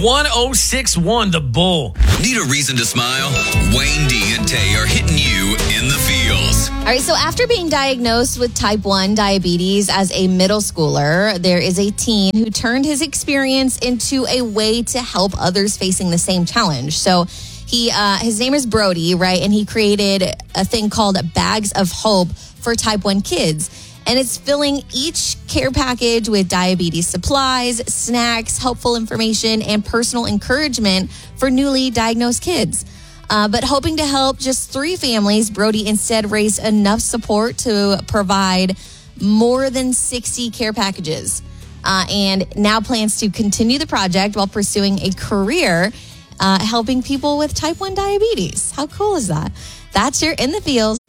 1061 The Bull. Need a reason to smile? Wayne D and Tay are hitting you in the feels. All right, so after being diagnosed with type 1 diabetes as a middle schooler, there is a teen who turned his experience into a way to help others facing the same challenge. So his name is Brody, right? And he created a thing called Bags of Hope for type 1 kids. And it's filling each care package with diabetes supplies, snacks, helpful information, and personal encouragement for newly diagnosed kids. But hoping to help just 3 families, Brody instead raised enough support to provide more than 60 care packages. And now plans to continue the project while pursuing a career helping people with type 1 diabetes. How cool is that? That's your In the Field.